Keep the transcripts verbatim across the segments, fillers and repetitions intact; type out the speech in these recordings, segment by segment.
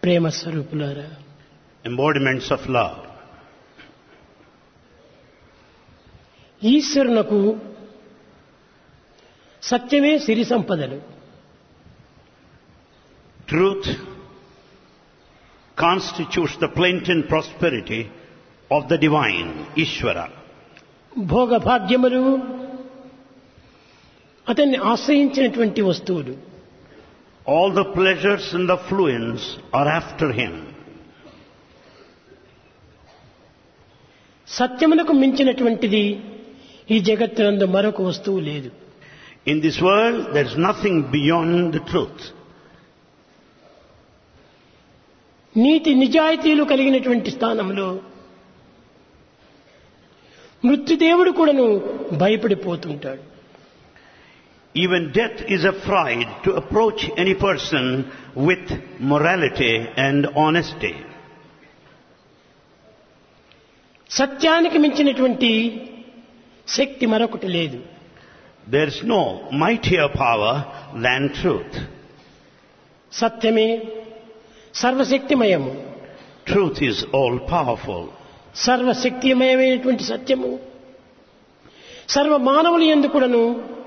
ప్రేమ స్వరూపులారా, embodiments of love. ఈశ్వరునకు సత్యమే సిరి సంపదలు. Truth constitutes the plenty and prosperity of the divine, Ishvara. భోగ భాగ్యములు అతన్ని ఆశ్రయించినటువంటి వస్తువులు. All the pleasures and the affluence are after him. సత్యమునకు మించినటువంటిది ఈ జగత్తునందు మరొక వస్తువు లేదు. In this world, there is nothing beyond the truth. నీతి నిజాయితీలు కలిగినటువంటి స్థానంలో మృత్యుదేవుడు కూడాను భయపడిపోతుంటాడు. Even death is afraid to approach any person with morality and honesty. సత్యానికి మించినటువంటి శక్తి మరొకటి లేదు. There is no mightier power than truth. సత్యమే సర్వశక్తిమయము. Truth is all powerful. సర్వశక్తిమయమైనటువంటి సత్యము సర్వ మానవుల యందు కూడాను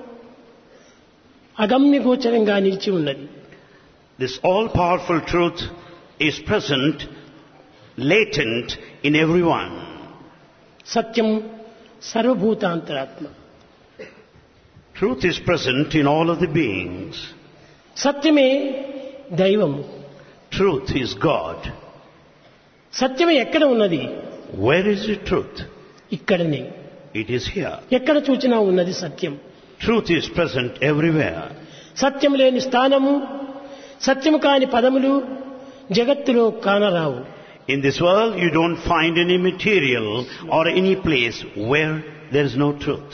అగమ్యగోచరంగా నిలిచి ఉన్నది. This all-powerful truth is present, latent in everyone. Satyam సర్వభూతాంతరాత్మ. Truth is present in all of the beings. సత్యమే దైవము. Truth is God. సత్యమే ఎక్కడ ఉన్నది? Where is the truth? ఇక్కడనే. It is here. ఎక్కడ చూచినా ఉన్నది సత్యం. Truth is present everywhere. సత్యం లేని స్థానము, సత్యము కాని పదములు జగత్తులో కానరావు. In this world, you don't find any material or any place where there is no truth.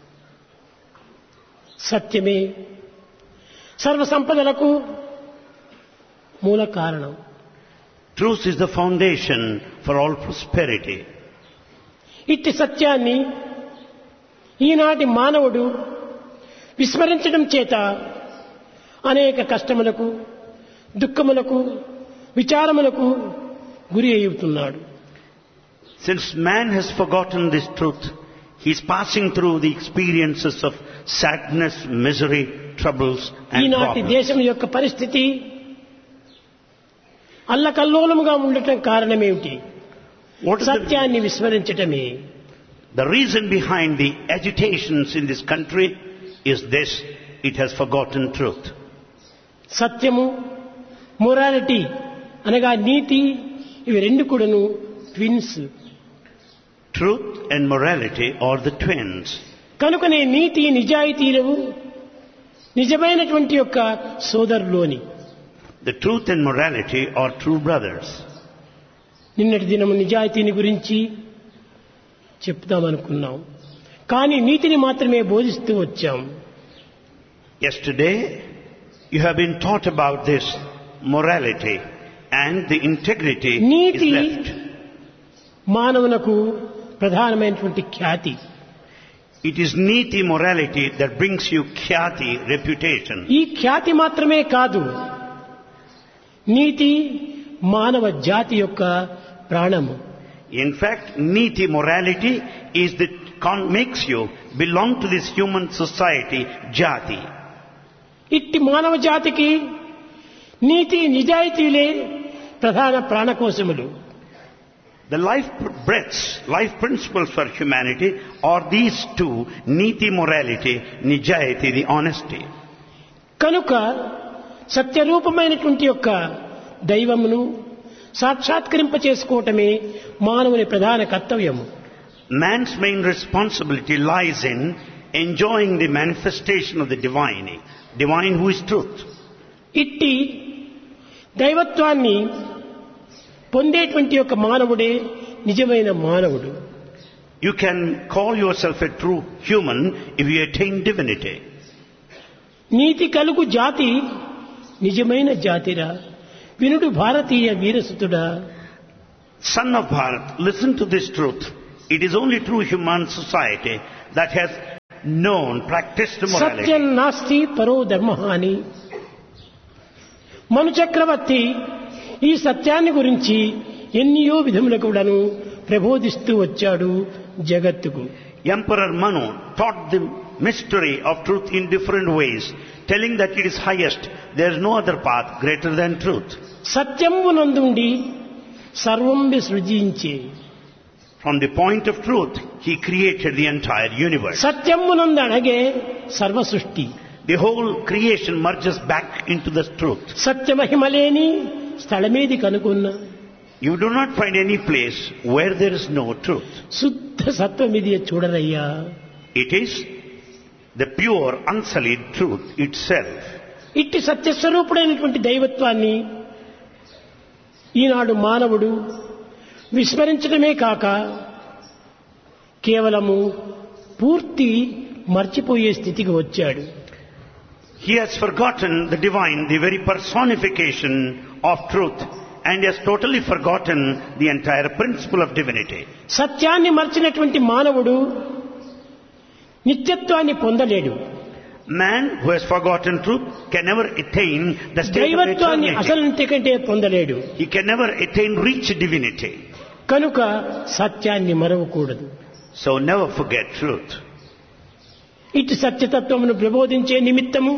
సత్యమే సర్వ సంపదలకు మూల కారణం. Truth is the foundation for all prosperity. ఇట్టి సత్యాన్ని ఈనాటి మానవుడు విస్మరించడం చేత అనేక కష్టములకు, దుఃఖములకు, విచారములకు గురి అవుతున్నాడు. Since man has forgotten this truth, he is passing through the experiences of sadness, misery, troubles and ఈనాటి problems. దేశం యొక్క పరిస్థితి అల్లకల్లోలముగా ఉండటం కారణమేమిటి? What is the, సత్యాన్ని విస్మరించటమే. the reason behind the agitations in this country is this: it has forgotten truth. సత్యము, morality అనగా నీతి, ఇవి రెండు కూడాను twins. Truth and morality are the twins. కనుకనే నీతి నిజాయితీలు నిజమైనటువంటి యొక్క సోదరులోని. The truth and morality are true brothers. నిన్నటి దినము నిజాయితీని గురించి చెప్తామనుకున్నాం, కానీ నీతిని మాత్రమే బోధిస్తూ వచ్చాం. Yesterday, you have been taught about this morality and the integrity is NITI left. మానవునకు ప్రధానమైనటువంటి ఖ్యాతి. It is niti morality that brings you khyati, reputation. ఈ ఖ్యాతి మాత్రమే కాదు, నీతి మానవ జాతి యొక్క ప్రాణము. In fact, niti morality is the con makes you belong to this human society, jati. ఇట్టి మానవ జాతికి నీతి నిజాయితీలే ప్రధాన ప్రాణకోశములు. The life breaths, life principles for humanity are these two: niti morality, nijayati, the honesty. కనుక సత్యరూపమైనటువంటి యొక్క దైవమును సాక్షాత్కరింప చేసుకోవటమే మానవుని ప్రధాన కర్తవ్యము. Man's main responsibility lies in enjoying the manifestation of the divine, divine who is truth. ఇట్టి దైవత్వాన్ని పొందేటువంటి యొక్క మానవుడే నిజమైన మానవుడు. You can call yourself a true human if you attain divinity. నీతి కలుగు జాతి నిజమైన జాతిరా, వినుడు భారతీయ వీరసుతుడా. Son of Bharat, listen to this truth. It is only true human society that has known, practiced morality. సత్యం నాస్తి పరో ధర్మ అని మను చక్రవర్తి ఈ సత్యాన్ని గురించి ఎన్నో విధములు కూడాను ప్రబోధిస్తూ వచ్చాడు జగత్తుకు. Emperor Manu taught the mystery of truth in different ways, telling that it is highest. There is no other path greater than truth. సత్యమునందుండి సర్వంబి సృజించే. From the point of truth, he created the entire universe. సత్యమునందు అడగే సర్వ సృష్టి. The whole creation merges back into the truth. సత్యమహిమలేని స్థలమేది కనుకున్నా. You do not find any place where there is no truth. శుద్ధ సత్వమిది చూడరయ్యా. It is the pure, unsullied truth itself. ఇట్టి సత్యస్వరూపుడైనటువంటి దైవత్వాన్ని ఈనాడు మానవుడు విస్మరించడమే కాక కేవలము పూర్తి మర్చిపోయే స్థితికి వచ్చాడు. He has forgotten the divine, the very personification of truth, and he has totally forgotten the entire principle of divinity. సత్యాన్ని మర్చినటువంటి మానవుడు నిత్యత్వాన్ని పొందలేడు. Man who has forgotten truth can never attain the state of దైవత్వాన్ని eternity. అసలంతకంటే పొందలేడు. He can never attain rich divinity. కనుక సత్యాన్ని మరవకూడదు. So never forget truth. ఇటు సత్యతత్వమును ప్రబోధించే నిమిత్తము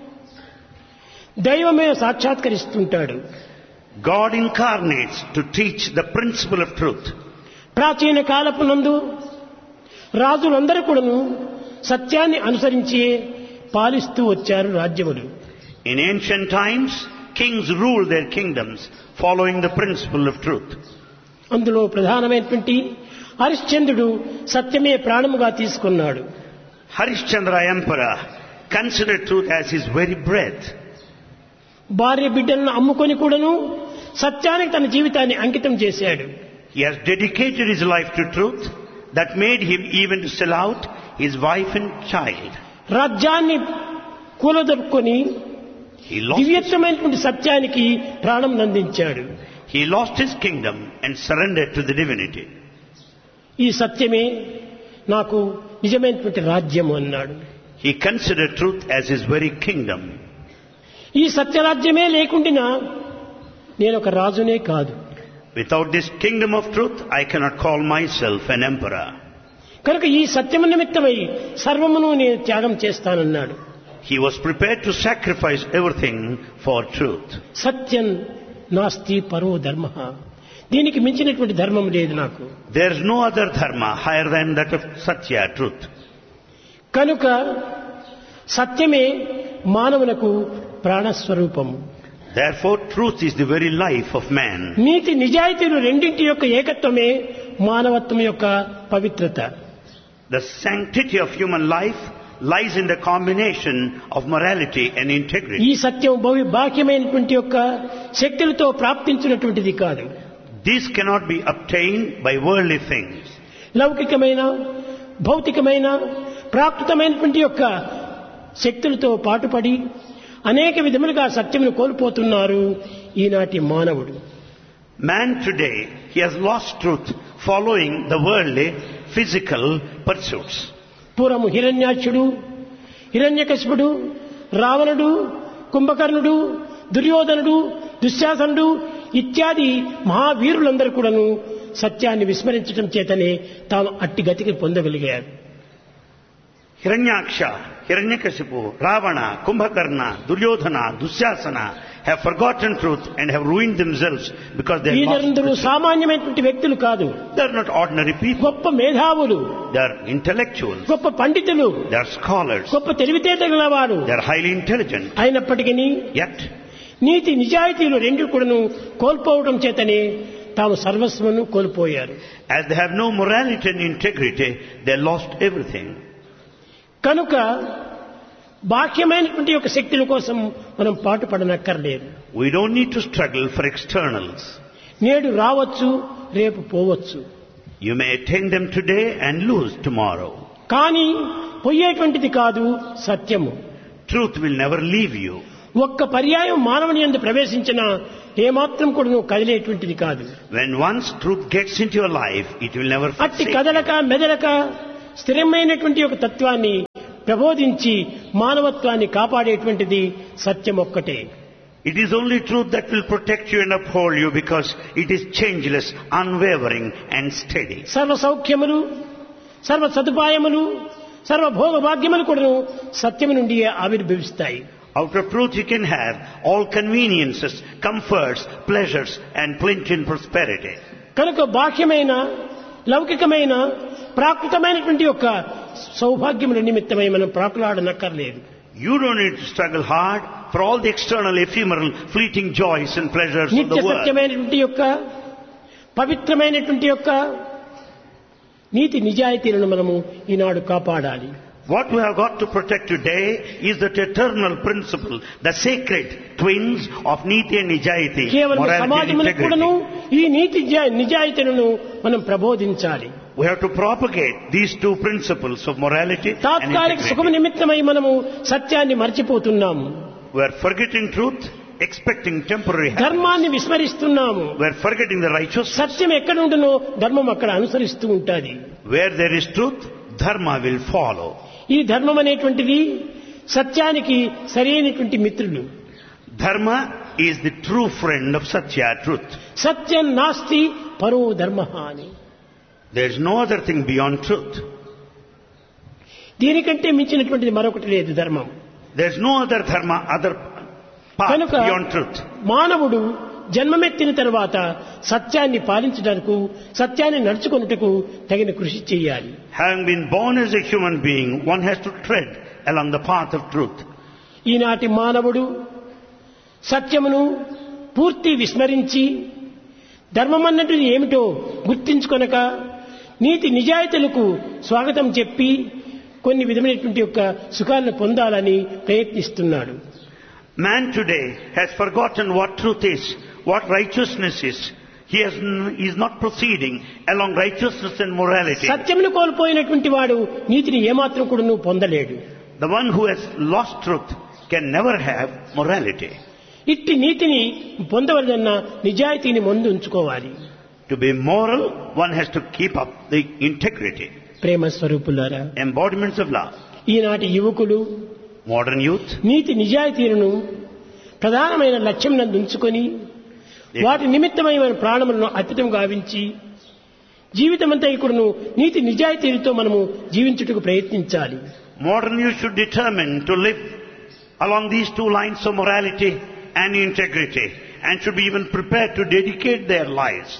దైవమే సాక్షాత్కరిస్తుంటాడు. God incarnates to teach the principle of truth. ప్రాచీన కాలపు నందు రాజులందరూ కూడాను సత్యాన్ని అనుసరించి పాలిస్తూ వచ్చారు రాజ్యములు. In ancient times, kings ruled their kingdoms following the principle of truth. అందులో ప్రధానమైనటువంటి హరిశ్చంద్రుడు సత్యమే ప్రాణముగా తీసుకున్నాడు. Harishchandra Emperor considered truth as his very breath. భార్య బిడ్డలను అమ్ముకొని కూడాను సత్యానికి తన జీవితాన్ని అంకితం చేశాడు. He has dedicated his life to truth that made him even to sell out his wife and child. రాజ్యాన్ని కూలదొరుకొని He lost, his, దివ్యత్వమైనటువంటి సత్యానికి ప్రాణం నందించాడు. he lost his kingdom and surrendered to the divinity. ఈ సత్యమే నాకు నిజమైనటువంటి రాజ్యము అన్నాడు. He considered truth as his very kingdom. ఈ సత్యరాజ్యమే లేకుండా నేను ఒక రాజునే కాదు. Without this kingdom of truth, I cannot call myself an emperor. కనుక ఈ సత్యము నిమిత్తమై సర్వమును నేను త్యాగం చేస్తానన్నాడు. He was prepared to sacrifice everything for truth. సత్యం నాస్తి పరో ధర్మ. దీనికి మించినటువంటి ధర్మం లేదు నాకు. There is no other dharma higher than that of Satya, truth. కనుక సత్యమే మానవునకు ప్రాణస్వరూపము. Therefore, truth is the very life of man. నీతి నిజాయితీలు రెండింటి యొక్క ఏకత్వమే మానవత్వం యొక్క పవిత్రత. The sanctity of human life lies in the combination of morality and integrity. ఈ సత్యం భవి బాహ్యమైనటువంటి యొక్క శక్తులతో ప్రాప్తించినటువంటిది కాదు. This cannot be obtained by worldly things. లౌకికమైన భౌతికమైన ప్రాప్తమైనటువంటి యొక్క శక్తులతో పాటుపడి అనేక విధములుగా సత్యమును కోల్పోతున్నారు ఈనాటి మానవుడు. Man today, he has lost truth following the worldly, physical pursuits. పూర్వము హిరణ్యాక్షుడు, హిరణ్యకశిపుడు, రావణుడు, కుంభకర్ణుడు, దుర్యోధనుడు, దుశ్శాసనుడు ఇత్యాది మహావీరులందరూ కూడాను సత్యాన్ని విస్మరించడం చేతనే తాము అట్టి గతికి పొందగలిగారు. Hiranyaksha, Hiranyakasipu, Ravana, Kumbhakarna, Duryodhana, Dusyasana have forgotten truth and have ruined themselves because they have వీరందరూ lost truth. సామాన్యమైనటువంటి వ్యక్తులు కాదు. They are not ordinary people. గొప్ప మేధావులు, They are intellectuals. గొప్ప పండితులు, They are scholars. గొప్ప తెలివితేటగల వారు They are highly intelligent. అయినప్పటికీ Yet, నీతి నిజాయితీలు రెండు కూడాను కోల్పోవడం చేతనే తాము సర్వస్వను కోల్పోయారు. as they have no morality and integrity, they lost everything. కనుక బాహ్యమైనటువంటి యొక్క శక్తుల కోసం మనం పాటుపడనక్కర్లేదు. We don't need to struggle for externals. నేడు రావచ్చు, రేపు పోవచ్చు. You may attain them today and lose tomorrow. కానీ పోయేటువంటిది కాదు సత్యము. Truth will never leave you. ఒక్క పర్యాయం మానవుని యందు ప్రవేశించిన ఏమాత్రం కూడా నువ్వు కదిలేటువంటిది కాదు. When once truth gets into your life, it will never అట్టి forsake కదలక you. మెదలక స్థిరమైనటువంటి ఒక తత్వాన్ని ప్రబోధించి మానవత్వాన్ని కాపాడేటువంటిది సత్యం ఒక్కటే. It is only truth that will protect you and uphold you because it is changeless, unwavering and steady. సర్వ సౌఖ్యములు, సర్వ సదుపాయములు, సర్వ భోగ భాగ్యములు కూడాను సత్యము నుండి ఆవిర్భవిస్తాయి. Out of truth you can have all conveniences, comforts, pleasures and plenty and prosperity. కనుక బాహ్యమైన, లౌకికమైన, ప్రాకృతమైనటువంటి యొక్క సౌభాగ్యముల నిమిత్తమై మనం ప్రాకులాడనక్కర్లేదు. You don't need to struggle hard for all the external, ephemeral, fleeting joys and pleasures of the నిత్య world. సత్యమైనటువంటి యొక్క పవిత్రమైనటువంటి యొక్క నీతి నిజాయితీలను మనము ఈనాడు కాపాడాలి. What we have got to protect today is that eternal principle, the sacred twins of Niti and Nijayati, కేవలం morality and సమాజములకు కూడాను integrity. ఈ నీతి నిజాయితీలను మనం ప్రబోధించాలి. We have to propagate these two principles of morality and తాత్కాలిక సుఖం integrity. నిమిత్తమై మనము సత్యాన్ని మర్చిపోతున్నాము. We are forgetting truth, expecting temporary happiness. ధర్మాన్ని విస్మరిస్తున్నాము. We are forgetting the righteousness. సత్యం ఎక్కడ ఉండునో ధర్మం అక్కడ అనుసరిస్తూ ఉంటుంది. Where there is truth, dharma will follow. ఈ ధర్మం అనేటువంటిది సత్యానికి సరైనటువంటి మిత్రులు. Dharma is the true friend of Satya, truth. సత్యం నాస్తి పరో ధర్మ అని. There is no other thing beyond truth. దీనికంటే మించినటువంటిది మరొకటి లేదు ధర్మం. There is no other dharma, other path కనుక beyond truth. మానవుడు జన్మమెత్తిన తర్వాత సత్యాన్ని పాలించడానికి, సత్యాన్ని నడుచుకొనుటకు తగిన కృషి చేయాలి. Having been born as a human being, one has to tread along the path of truth. ఈనాటి మానవుడు సత్యమును పూర్తి విస్మరించి ధర్మమన్నది ఏమిటో గుర్తించుకొనక నీతి నిజాయితీలకు స్వాగతం చెప్పి కొన్ని విధమైనటువంటి యొక్క సుఖాలను పొందాలని ప్రయత్నిస్తున్నాడు. Man today has forgotten what truth is, what righteousness is. He has n- he is not proceeding along righteousness and morality. సత్యమును కోల్పోయినటువంటి వాడు నీతిని ఏమాత్రం కూడా నువ్వు పొందలేడు. The one who has lost truth can never have morality. ఇట్టి నీతిని పొందవలన నిజాయితీని ముందు ఉంచుకోవాలి. To be moral, one has to keep up the integrity, ప్రేమ స్వరూపులారా, embodiments of love. ఈనాటి యువకులు Modern youth, నీతి నిజాయితీలను ప్రధానమైన లక్ష్యం నందు ఉంచుకొని వాటి నిమిత్తమైన ప్రాణములను అర్పితం గావించి జీవితమంతా ఇక్కడను నీతి నిజాయితీలతో మనము జీవించుటకు ప్రయత్నించాలి. modern youth should determine to live along these two lines of morality and integrity, and should be even prepared to dedicate their lives.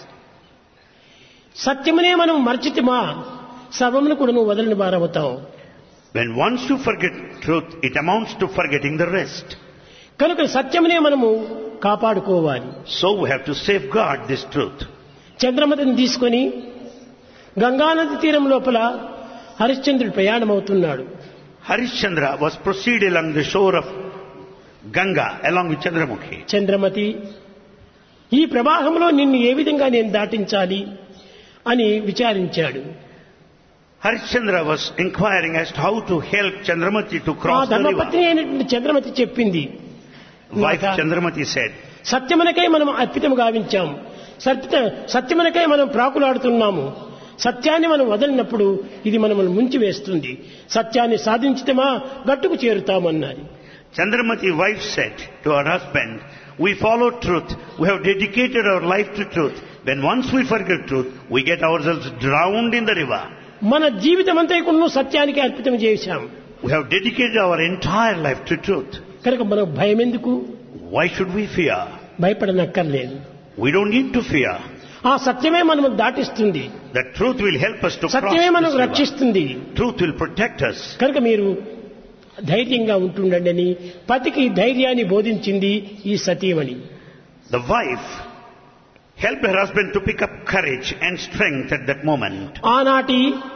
సత్యమునే మనం మర్చితిమా సర్వమును కూడా నువ్వు వదలని వారవుతావు. When once you forget truth, it amounts to forgetting the rest. కనుక సత్యమునే మనము కాపాడుకోవాలి. So we have to safeguard this truth. చంద్రమతిని తీసుకొని గంగానది తీరం లోపల హరిశ్చంద్రుడు ప్రయాణమవుతున్నాడు. Harishchandra was proceeding along the shore of Ganga along with Chandramukhi. Chandramati, ఈ ప్రవాహంలో నిన్ను ఏ విధంగా నేను దాటించాలి అని విచారించాడు. Harishchandra was inquiring as to how to help Chandramati to ఆ cross the ధర్మపత్ని river. అయినటువంటి చంద్రమతి చెప్పింది, Wife Chandramati said, సత్యమునకై మనం అర్పితం గావించాము, సత్య సత్యమునకై మనం ప్రాకులాడుతున్నాము. సత్యాన్ని మనం వదలినప్పుడు ఇది మనల్ని ముంచి వేస్తుంది. సత్యాన్ని సాధించితమా గట్టుకు చేరుతామన్నది. Chandramati wife said to her husband, we follow truth, we have dedicated our life to truth. When once we forget truth, we get ourselves drowned in the river. మన జీవితమంతా కూడా సత్యానికి అర్పితం చేశాం. We have dedicated our entire life to truth. కనుక మనకు భయం ఎందుకు? Why should we fear? భయపడనక్కర్లేదు. We don't need to fear. ఆ సత్యమే మనం దాటిస్తుంది. The truth will help us to cross సత్యమే this మనకు river. రక్షిస్తుంది. Truth will protect us. కనుక మీరు ధైర్యంగా ఉంటుండండి అని పతికి ధైర్యాన్ని బోధించింది ఈ సతీమణి. The wife helped her husband to pick up courage and strength at that moment. ఆనాటి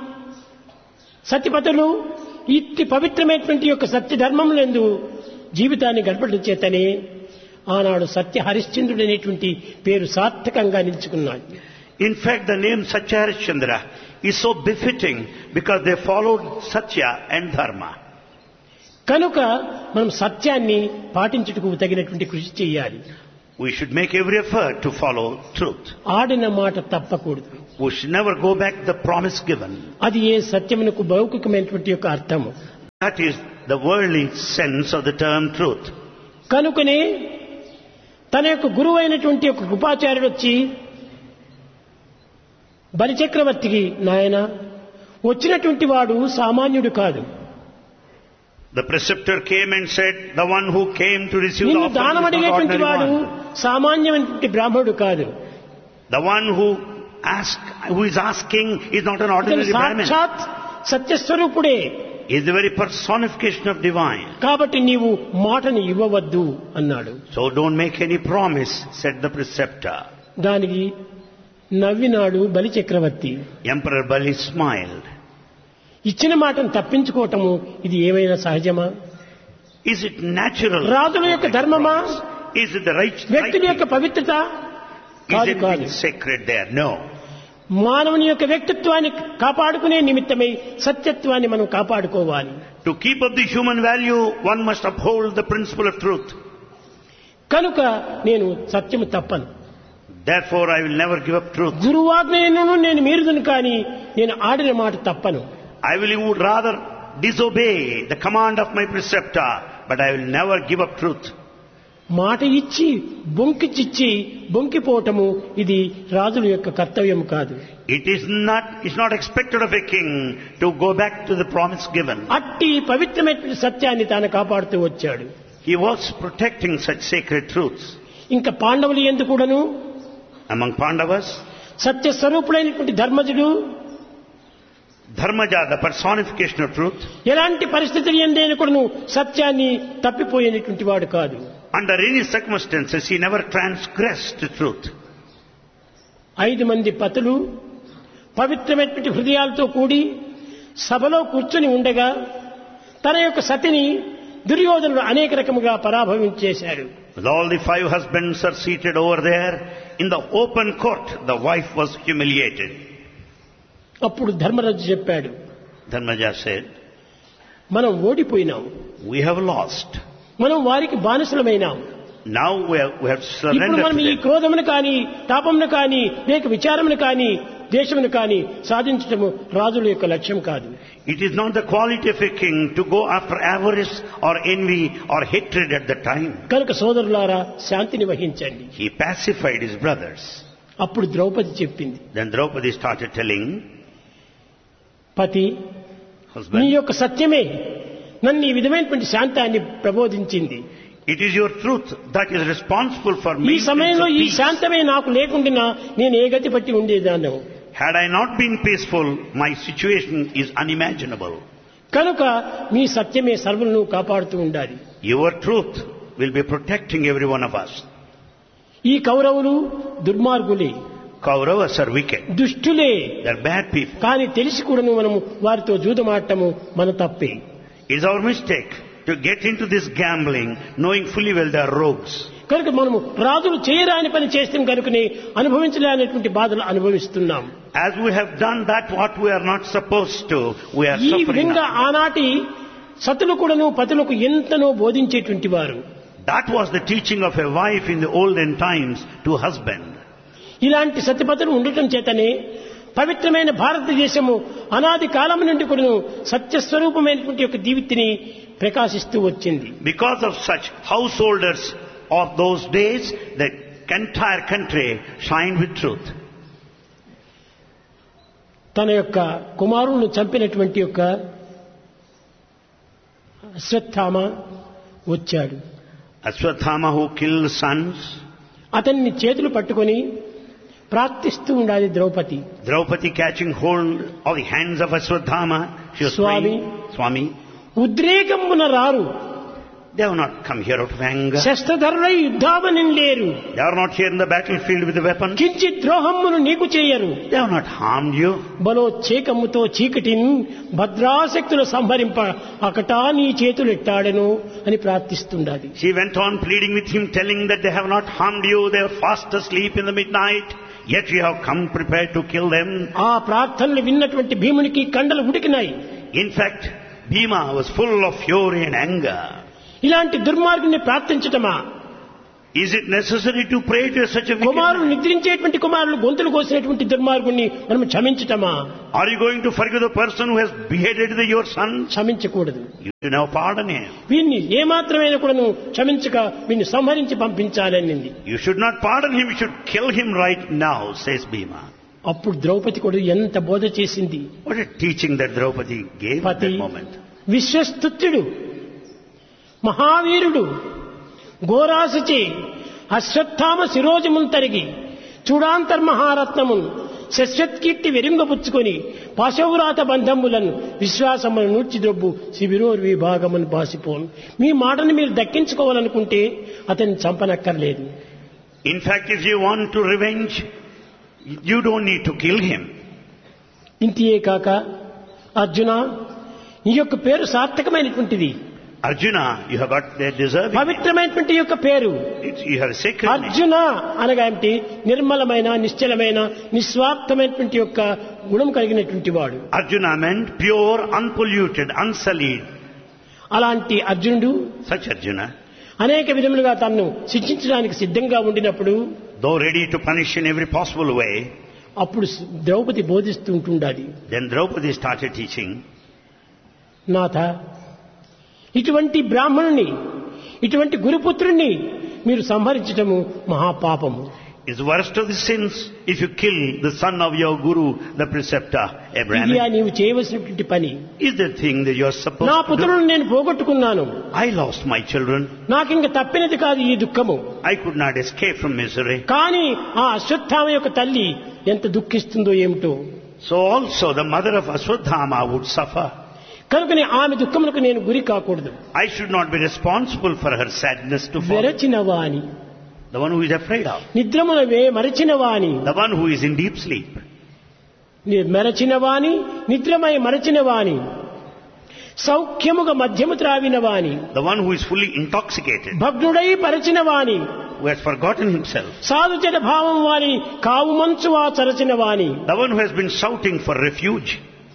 సతిపతులు ఇట్టి పవిత్రమైనటువంటి యొక్క సత్య ధర్మములందు జీవితాన్ని గడపడం చేతనే ఆనాడు సత్య హరిశ్చంద్రుడు అనేటువంటి పేరు సార్థకంగా నిలుచుకున్నాడు. In fact, the name Satya Harishchandra is so befitting because they followed Satya and Dharma. కనుక మనం సత్యాన్ని పాటించుటకు తగినటువంటి కృషి చేయాలి. We should make every effort to follow truth. ఆడిన మాట తప్పకూడదు. We should never go back the promise given. అది ఏ సత్యమునకు భౌతికమైనటువంటి యొక్క అర్థము. That is the worldly sense of the term truth. కనుకనే తన యొక్క గురువు అయినటువంటి ఒక కృపాచార్యుడు వచ్చి బలిచక్రవర్తికి, నాయన వచ్చినటువంటి వాడు సామాన్యుడు కాదు. The preceptor came and said, the one who came to receive the నిన్ను offering దానం is not అడిగేటువంటి ordinary వాడు one. సామాన్యమైనటువంటి బ్రాహ్మణుడు కాదు. The one who ask, who is asking is not an ఇతను ordinary Brahmin. సాక్షాత్ సత్యస్వరూపుడే. He is the very personification of divine. కాబట్టి నీవు మాటని ఇవ్వవద్దు అన్నాడు. So don't make any promise, said the preceptor. దానికి నవ్వినాడు బలి చక్రవర్తి. Emperor Bali smiled. ఇచ్చిన మాటను తప్పించుకోవటము ఇది ఏమైనా సహజమా? Is it natural? రాజుల యొక్క ధర్మమా? Is it the right, right వ్యక్తుల యొక్క thing? పవిత్రత Is కాదు it కాదు. being sacred there? No. మానవుని యొక్క వ్యక్తిత్వాన్ని కాపాడుకునే నిమిత్తమై సత్యత్వాన్ని మనం కాపాడుకోవాలి. To keep up the human value, one must uphold the principle of truth. కనుక నేను సత్యము తప్పను. Therefore, I will never give up truth. గురువాజ్ఞను నేను మీరుదును కానీ నేను ఆడిన మాట తప్పను. I will would rather disobey the command of my preceptor, but I will never give up truth. మాట ఇచ్చి బొంకిచిచ్చి బొంకిపోవటము ఇది రాజుల యొక్క కర్తవ్యం కాదు. It is not, it's not expected of a king to go back to the promise given. అట్టి పవిత్రమైన సత్యాన్ని తాను కాపాడుతూ వచ్చాడు. He was protecting such sacred truths. ఇంకా పాండవులు ఎందుకు కూడాను Among Pandavas, Satya స్వరూపుడైనటువంటి ధర్మజుడు Dharmaja, the personification of truth, ఎలాంటి పరిస్థితులు ఎందైనా కూడాను సత్యాన్ని తప్పిపోయేటువంటి వాడు కాదు. under any circumstances, he never transgressed truth. ఐదు మంది పతులు పవిత్రమైనటువంటి హృదయాలతో కూడి సభలో కూర్చుని ఉండగా తన యొక్క సతిని దుర్యోధనుడు అనేక రకముగా పరాభవించేశాడు. With all the five husbands are seated over there, in the open court, the wife was humiliated. అప్పుడు ధర్మరాజు చెప్పాడు, Dharmaja said, మనం ఓడిపోయినాం, we have lost. మనం వారికి బానిసలమైనాం. Now we have, we have ఇప్పుడు surrendered మనం to ఈ them. క్రోధమును కానీ తాపమును కానీ లేక విచారమును కానీ దేశమును కానీ సాధించటము రాజుల యొక్క లక్ష్యం కాదు. It is not the quality of a king to go after avarice or envy or hatred at the time. కనుక సోదరులారా శాంతిని వహించండి. He pacified his brothers. అప్పుడు ద్రౌపది చెప్పింది, Then Draupadi started telling, పతి నీ husband, యొక్క సత్యమే నన్ను ఈ విధమైనటువంటి శాంతాన్ని ప్రబోధించింది. it is your truth that is responsible for ఈ me. సమయంలో ఈ శాంతమే నాకు లేకుండా నేను ఏ గతి పట్టి ఉండేదాన్ని. Had I not been peaceful, my situation is unimaginable. కనుక మీ సత్యమే సర్వులను కాపాడుతూ ఉండాలి. Your truth will be protecting every one of us. ఈ కౌరవులు దుర్మార్గులే, Kauravas are wicked. దుష్టులే. They are bad people. కానీ తెలిసి కూడాను మనము వారితో జూదమాడటము మన తప్పే. It's our mistake to get into this gambling knowing fully well they are rogues. కనుక మనము రాజులు చేయరాని పని చేస్తాం కనుకనే అనుభవించలేనటువంటి బాధలు అనుభవిస్తున్నాం. As we have done that what we are not supposed to, we are ఈ suffering విధంగా now. ఆనాటి సతులు కూడాను పతులకు ఎంతనో బోధించేటువంటి వారు. That was the teaching of a wife in the olden times to husband. ఇలాంటి సత్యపతులు ఉండటం చేతనే పవిత్రమైన భారతదేశము అనాది కాలం నుండి కూడా సత్యస్వరూపమైనటువంటి యొక్క దీవితిని ప్రకాశిస్తూ వచ్చింది. Because of such householders of those days, the entire country shined with truth. తన యొక్క కుమారులను చంపినటువంటి యొక్క అశ్వత్థామ వచ్చాడు. Ashwathama, who killed sons, అతన్ని చేతులు పట్టుకొని ప్రార్థిస్తూ ఉండాలి Draupadi. Draupadi catching hold of the hands of Ashwathama, she was Swami. praying, Swami, ఉద్రేకమున రారు, they have not come here out of anger. శస్త్రధరులై యుద్ధావని లేరు, They are not here in the battlefield with a weapon. కించి ద్రోహమును నీకు చేయరు. They have not harmed you. బలోచ్చేకముతో చీకటిని భద్రాశక్తులు సంహరింప అకటా నీ చేతులు ఎట్టాడను అని ప్రార్థిస్తుండాలి. She went on pleading with him, telling that they have not harmed you, they are fast asleep in the midnight, yet you have come prepared to kill them. ఆ ప్రార్థనలు విన్నటువంటి భీమునికి కండలు ఉడికినాయి. In fact, Bhima was full of fury and anger. ఇలాంటి దుర్మార్గుని ప్రార్థించటమా? Is it necessary to pray to such a wicked కుమారులు man? నిద్రించేటువంటి కుమారులు గొంతులు కోసినటువంటి దుర్మార్గుణ్ణి మనం క్షమించటమా? Are you going to forgive the person who has beheaded the, your son? క్షమించకూడదు. You do now pardon him. వీన్ని ఏమాత్రమైన కూడా క్షమించక వీన్ని సంహరించి పంపించాలనింది. You should not pardon him, you should kill him right now, says Bhima. అప్పుడు ద్రౌపది కూడా ఎంత బోధ చేసింది. What a teaching that Draupadi gave at పతి that moment. విశ్వస్తుత్యుడు, మహావీరుడు, ఘోరాసుచే అశ్వత్థామ శిరోజమును తరిగి చూడాంతర్మహారత్నమును శశ్వత్కీర్తి వెరింగపుచ్చుకొని పాశౌరాత బంధములను విశ్వాసమును నూర్చిదొబ్బు శిబిరోర్ విభాగమును బాసిపోను. మీ మాటను మీరు దక్కించుకోవాలనుకుంటే అతన్ని చంపనక్కర్లేదు. In fact, if you want to revenge, you don't need to kill him. ఇంతియే కాక అర్జున, ఈ యొక్క పేరు సార్థకమైనటువంటిది. Arjuna, you have got the deserving. పవిత్రమైనటువంటి యొక్క పేరు It's, you have a sacred name. Arjuna అనగా ఏమిటి? నిర్మలమైన, నిశ్చలమైన, నిస్వార్థమైనటువంటి యొక్క గుణం కలిగినటువంటి వాడు. Arjuna meant pure, unpolluted, unsullied. అలాంటి అర్జునుడు Such Arjuna, అనేక విధములుగా తనను శిక్షించడానికి సిద్ధంగా ఉండినప్పుడు though ready to punish in every possible way, అప్పుడు ద్రౌపది బోధిస్తూ ఉంటుండాలి. then Draupadi started teaching, నాథ, ఇటువంటి బ్రాహ్మణుని, ఇటువంటి గురుపుత్రుణ్ణి మీరు సంహరించటము మహాపాపము. It's the worst of the sins if you kill the son of your guru, the preceptor, Abraham. ఇది నీవు చేయవలసినటువంటి పని. Is the thing that you are supposed నా to do. పుత్రులను నేను పోగొట్టుకున్నాను. I lost my children. నాకింక తప్పినది కాదు ఈ దుఃఖము. I could not escape from misery. కానీ ఆ అశ్వత్థామ యొక్క తల్లి ఎంత దుఃఖిస్తుందో ఏమిటో. So also the mother of Aswadhama would suffer. కనుకనే ఆమె దుఃఖములకు నేను గురి కాకూడదు. I should not be responsible for her sadness to fall. వెరచినవా అని, The one who is afraid of. నిద్రమునవే మరచినవా అని, The one who is in deep sleep. మెరచినవాని, నిద్రమై మరచినవాని, సౌఖ్యముగా మధ్యము త్రావినవాని, The one who is fully intoxicated, భగ్నుడై పరచినవాని, who has forgotten himself. సాధుచట భావం వాని, కావు మంచువా చరచినవాని. The one who has been shouting for refuge.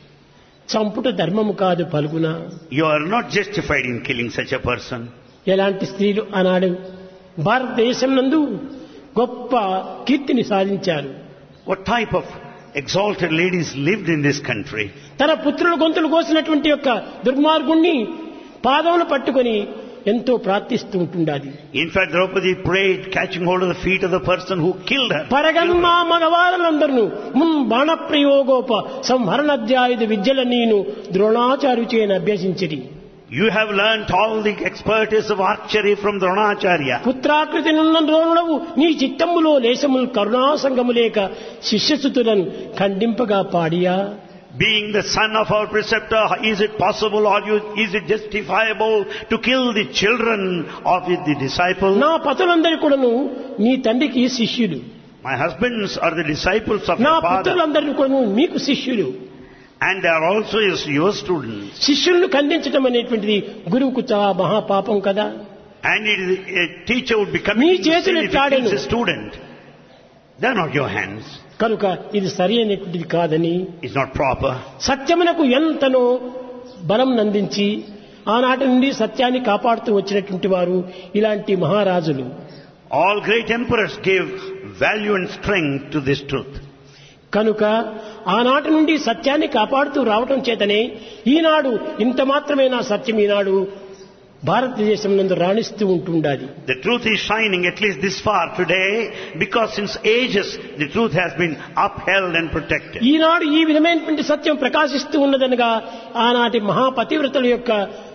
చంపుట ధర్మము కాదు పలుగున. You are not justified in killing such a person. ఎలాంటి స్త్రీలు ఆనాడు భారతదేశం నందు గొప్ప కీర్తిని సాధించారు. What type of exalted ladies lived in this country? తన పుత్రుల గొంతులు కోసినటువంటి యొక్క దుర్మార్గుణ్ణి పాదములు పట్టుకొని ఎంతో ప్రార్థిస్తూ ఉంటుండాలి. In fact, Draupadi prayed, catching hold of the feet of the person who killed her. పరగన్మా మగవారులందరూ మున్ బాణ ప్రయోగోప సంహరణాధ్యాయుధ విద్యల నీను ద్రోణాచార్య చేయని అభ్యసించిరి. You have learnt all the expertise of archery from Dronacharya. పుత్రాకృతి నున్న ద్రోణుడవు నీ చిత్తములో లేశములు కరుణాసంగము లేక శిష్యసుతులను ఖండింపగా పాడియా. Being the son of our preceptor, is it possible or you, is it justifiable to kill the children of the disciples? నా పతులందరి కూడాను నీ తండ్రికి శిష్యులు. My husbands are the disciples of నా your father. పుత్రులందరినీ కూడాను మీకు శిష్యులు. And they are also your students. శిష్యులను ఖండించడం అనేటువంటిది గురువుకు చాలా మహాపాపం కదా. And it is, a teacher would be me committing sin చేతులు if he ఎట్లాడెను. kills a student. They are not your hands. కనుక ఇది సరి అయినటువంటిది కాదని It's not proper. సత్యమునకు ఎంతనో బలం నందించి ఆనాటి నుండి సత్యాన్ని కాపాడుతూ వచ్చినటువంటి వారు ఇలాంటి మహారాజులు. All great emperors gave value and strength to this truth. కనుక ఆనాటి నుండి సత్యాన్ని కాపాడుతూ రావటం చేతనే ఈనాడు ఇంత మాత్రమే నా సత్యం ఈనాడు భారతదేశం నందు రాణిస్తూ ఉంటుండాలి. The truth is shining at least this far today because since ages the truth has been upheld and protected. ఈనాడు ఈ విధమైనటువంటి సత్యం ప్రకాశిస్తూ ఉన్నదనగా ఆనాటి మహాపతివ్రతల యొక్క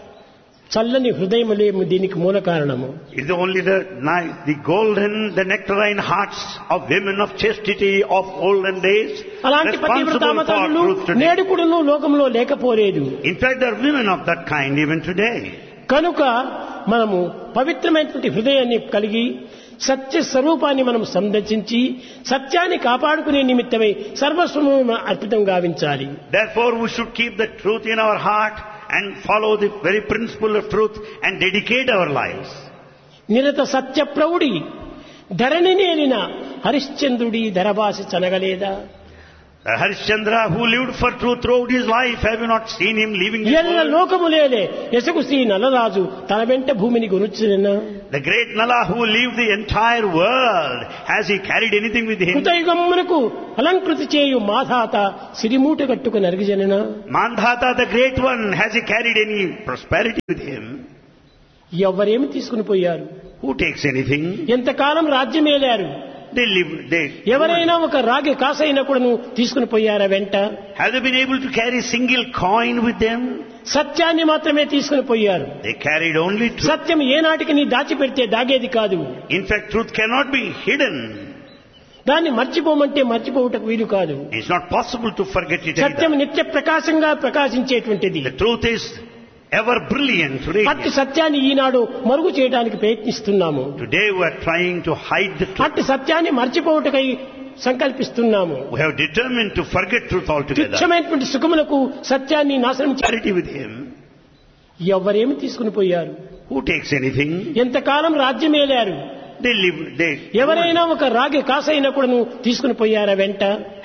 చల్లని హృదయములేము దీనికి మూల కారణము. It's only the, the golden, the nectarine hearts of women of chastity of olden days అలాంటి responsible for పతివ్రతామతలు truth today. నేడుకుడును లోకంలో లేకపోలేదు. In fact, there are women of that kind even today. కనుక మనము పవిత్రమైనటువంటి హృదయాన్ని కలిగి సత్య స్వరూపాన్ని మనం సందర్శించి సత్యాన్ని కాపాడుకునే నిమిత్తమై సర్వస్వము అర్పితం గావించాలి. Therefore, we should keep the truth in our heart and follow the very principle of truth and dedicate our lives. నిరత Satya ప్రౌఢి Dharani నేలిన హరిశ్చంద్రుడి ధరభాష చనగలేదా. Harishchandra, who lived for truth throughout his life, have you not seen him leaving this ఎల్ల world? లోకములేలే ఎసగు Shri Nalaraju తన వెంట భూమిని గొనుచునెనా. The great Nala who lived the entire world, has he carried anything with him? కృతయుగమునకు అలంకృతి చేయు మాధాత సిరిమూట కట్టుకు నరిగిజనన. Mandhata, the great one, has he carried any prosperity with him? ఎవరేమి తీసుకుని పోయారు? Who takes anything? ఎంతకాలం రాజ్యమేలారు? They live, they... ఎవరైనా ఒక రాగి కాసైనా కూడా తీసుకుని పోయారా వెంట? Have they been able to carry single coin with them? సత్యాన్ని మాత్రమే తీసుకుని పోయారు. They carried only truth. సత్యం ఏనాటికి నీ దాచిపెడితే దాగేది కాదు. In fact, truth cannot be hidden. దాన్ని మర్చిపోమంటే మర్చిపోవటకు వీలు కాదు. It's not possible to forget it Satyam either. నిత్య ప్రకాశంగా ప్రకాశించేటువంటిది. The truth is ever brilliant, అట్టి radiant. సత్యాన్ని ఈనాడు మరుగు చేయడానికి ప్రయత్నిస్తున్నాము. Today we are trying to hide the truth. అట్టి సత్యాన్ని మర్చిపోవటకై సంకల్పిస్తున్నాము. We have determined to forget truth altogether. తుచ్చమైనటువంటి సుఖములకు సత్యాన్ని నాశనం చేయాలి. Charity with him. ఎవరేమి తీసుకుని పోయారు? Who takes anything? ఎంతకాలం రాజ్యమేలారు? They live, they... ఎవరైనా ఒక రాగి కాసైనా కూడా తీసుకుని పోయారా వెంట?